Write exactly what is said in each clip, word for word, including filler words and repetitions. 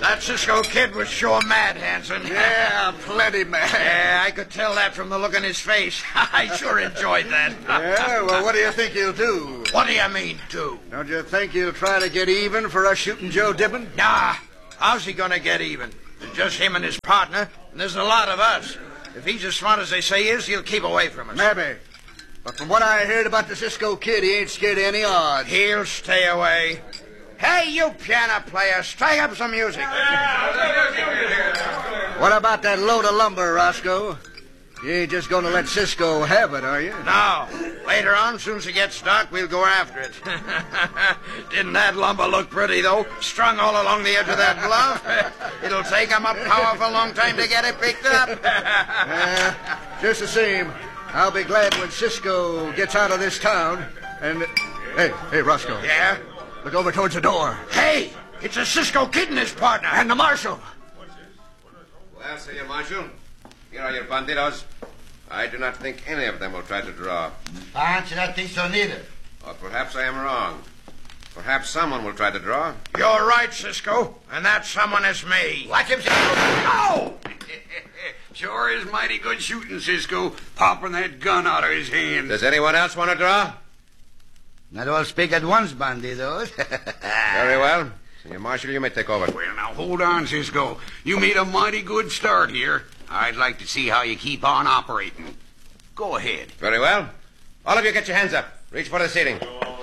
That Cisco kid was sure mad, Hanson. Yeah, plenty mad. Yeah, I could tell that from the look in his face. I sure enjoyed that. Yeah, well, what do you think he'll do? What do you mean, do? Don't you think he'll try to get even for us shooting Joe Dibbin? Nah, how's he gonna get even? It's just him and his partner, and there's a lot of us. If he's as smart as they say he is, he'll keep away from us. Maybe. But from what I heard about the Cisco kid, he ain't scared of any odds. He'll stay away. Hey, you piano player, strike up some music. What about that load of lumber, Roscoe? You ain't just going to let Cisco have it, are you? No. Later on, soon as it gets dark, we'll go after it. Didn't that lumber look pretty, though? Strung all along the edge of that bluff. It'll take him a powerful long time to get it picked up. uh, just the same, I'll be glad when Cisco gets out of this town. And, hey, hey, Roscoe. Yeah? Look over towards the door. Hey, it's a Cisco kid and his partner. And the marshal. Well, Senor Marshal, here are your bandidos. I do not think any of them will try to draw. I do not think so neither. Or perhaps I am wrong. Perhaps someone will try to draw. You're right, Cisco. And that someone is me. Watch him, Cisco. Oh! Sure is mighty good shooting, Cisco, popping that gun out of his hand. Does anyone else want to draw? Not all speak at once, bandidos. Very well. Senor Marshal, you may take over. Well, now, hold on, Cisco. You made a mighty good start here. I'd like to see how you keep on operating. Go ahead. Very well. All of you get your hands up. Reach for the ceiling.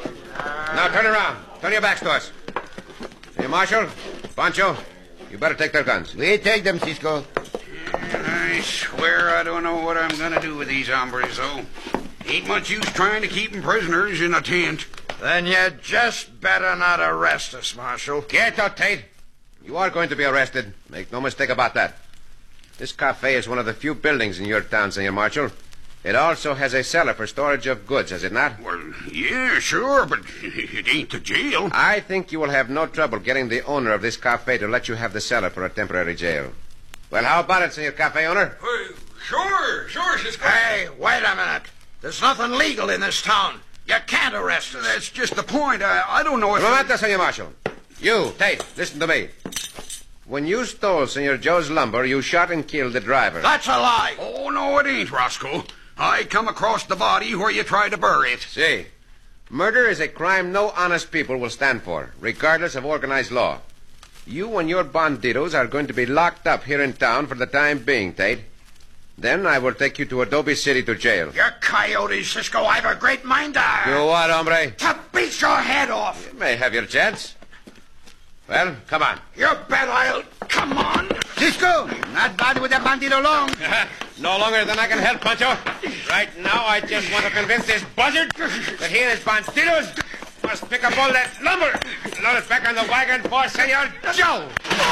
Now turn around. Turn your backs to us. Senor Marshal, Pancho, you better take their guns. We take them, Cisco. I swear I don't know what I'm going to do with these hombres, though. Ain't much use trying to keep them prisoners in a tent. Then you just better not arrest us, Marshal. Quieto, Tate. You are going to be arrested. Make no mistake about that. This cafe is one of the few buildings in your town, Senor Marshal. It also has a cellar for storage of goods, has it not? Well, yeah, sure, but it ain't the jail. I think you will have no trouble getting the owner of this cafe to let you have the cellar for a temporary jail. Well, how about it, Senor Cafe owner? Uh, sure, sure, Cisco. Hey, wait a minute. There's nothing legal in this town. You can't arrest us. That's just the point. I, I don't know if... Un momento, Senor Marshal. You, Tate, listen to me. When you stole Senor Joe's lumber, you shot and killed the driver. That's a lie. Oh, no, it ain't, Roscoe. I come across the body where you tried to bury it. See, murder is a crime no honest people will stand for, regardless of organized law. You and your bandidos are going to be locked up here in town for the time being, Tate. Then I will take you to Adobe City to jail. You coyote, Cisco. I've a great mind to... You what, hombre? To beat your head off. You may have your chance. Well, come on. You bet I'll... Come on. Cisco, not bad with that bandito long. No longer than I can help, Pancho. Right now, I just want to convince this buzzard that he and his bandidos must pick up all that lumber. Load it back on the wagon for Senor Joe.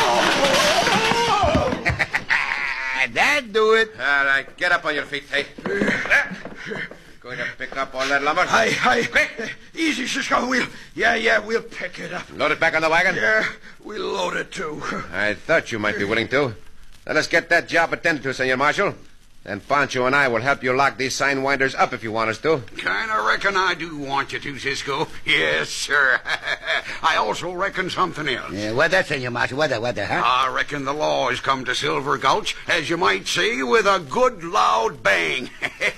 That do it. All right, get up on your feet, Tate. Going to pick up all that lumber? Hi, hi. Quick. Easy, Cisco. We'll... Yeah, yeah, we'll pick it up. Load it back on the wagon? Yeah, we'll load it, too. I thought you might be willing to. Let us get that job attended to, Senor Marshal. Then Pancho and I will help you lock these sign winders up if you want us to. Kinda reckon I do want you to, Cisco. Yes, sir. I also reckon something else. Yeah, what that, Senor Marshal? What that, what that, huh? I reckon the law has come to Silver Gulch, as you might say, with a good loud bang.